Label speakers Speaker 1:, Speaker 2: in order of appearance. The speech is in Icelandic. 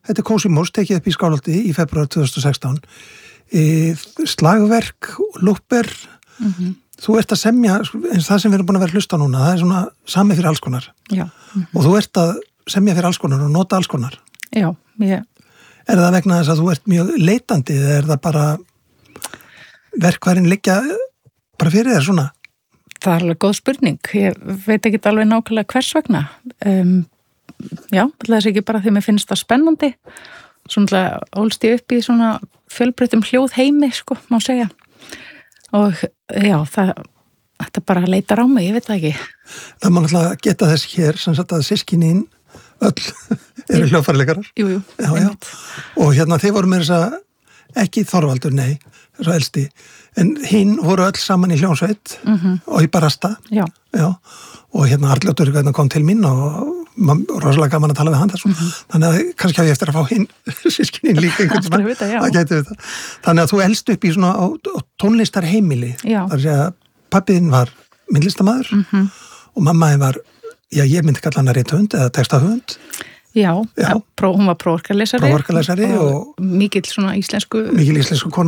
Speaker 1: þetta Cosmos, tekið upp í Skálholti í febrúar 2016. Slagverk, lúper, þú ert að semja, eins það sem við erum búin að vera að hlusta núna, það er svona sami fyrir alls konar.
Speaker 2: Já.
Speaker 1: Og þú ert að semja fyrir alls konar og nota alls konar.
Speaker 2: Já,
Speaker 1: Er það vegna þess að þú ert mjög leitandi eða er það bara verkværin liggja bara fyrir þér svona?
Speaker 2: Það er alveg góð spurning. Ég veit ekki alveg nákvæmlega hvers vegna. Já, það er ekki bara því mér finnst það spennandi. Svona ólst ég upp í svona fjölbreyttum hljóðheimi, sko, má segja. Og já, þetta bara leitar á mig, ég veit það ekki.
Speaker 1: Það má náttúrulega geta þess hér, sem sagt að systkinin öll eru hljóðfæraleikarar.
Speaker 2: Jú.
Speaker 1: Já. Og hérna þeir voru með þess að ekki Þorvaldur, nei, þess að elsti, en hinn voru öll saman í hljónsveit og í Barasta. Já. Og hérna Arnljótur kom til mín og rosalega gaman að tala við hann þessum. Þannig að kannski hafi ég eftir að fá hinn systkinin líka einhvern tímann. Það gæti við það. Þannig að þú elst upp í svona á tónlistarheimili. Já. Það er að segja, pabbiðinn var myndlistarmaður og mammaðinn var, já, ég myndi kalla hana rithöfund eða textahöfund.
Speaker 2: Já. Hún var prófarkalesari og mikill svona íslensku kona.